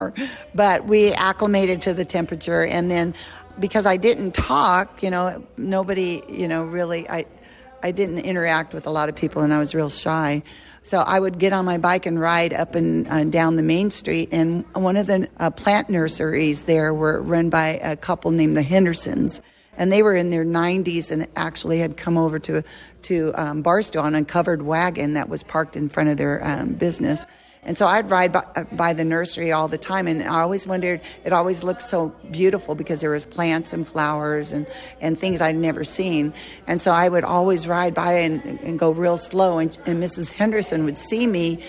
But we acclimated to the temperature. And then because I didn't talk, nobody, really, I didn't interact with a lot of people, and I was real shy. So I would get on my bike and ride up and down the main street. And one of the plant nurseries there were run by a couple named the Hendersons. And they were in their 90s and actually had come over to Barstow on a covered wagon that was parked in front of their business. And so I'd ride by the nursery all the time, and I always wondered, it always looked so beautiful because there was plants and flowers and things I'd never seen. And so I would always ride by and go real slow, and Mrs. Henderson would see me,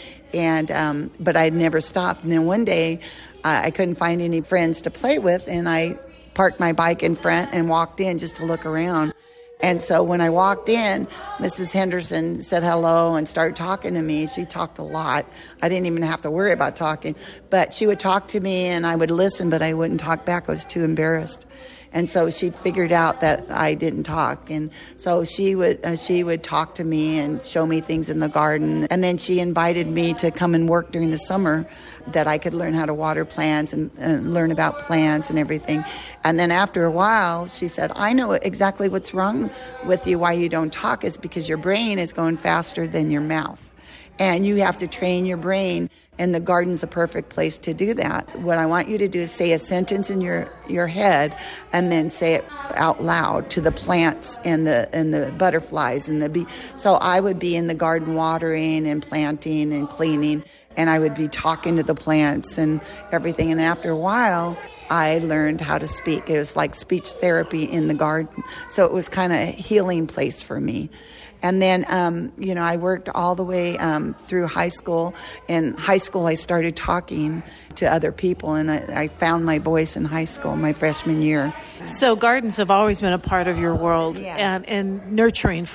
but I'd never stop. And then one day I couldn't find any friends to play with, and I parked my bike in front and walked in just to look around. And so when I walked in, Mrs. Henderson said hello and started talking to me. She talked a lot. I didn't even have to worry about talking. But she would talk to me and I would listen, but I wouldn't talk back. I was too embarrassed. And so she figured out that I didn't talk. And so she would talk to me and show me things in the garden. And then she invited me to come and work during the summer that I could learn how to water plants and learn about plants and everything. And then after a while, she said, I know exactly what's wrong with you, why you don't talk, is because your brain is going faster than your mouth. And you have to train your brain, and the garden's a perfect place to do that. What I want you to do is say a sentence in your head and then say it out loud to the plants and the butterflies and the bee. So I would be in the garden watering and planting and cleaning, and I would be talking to the plants and everything. And after a while, I learned how to speak. It was like speech therapy in the garden. So it was kind of a healing place for me. And then, I worked all the way through high school. In high school, I started talking to other people, and I found my voice in high school, my freshman year. So gardens have always been a part of your world, yes. and nurturing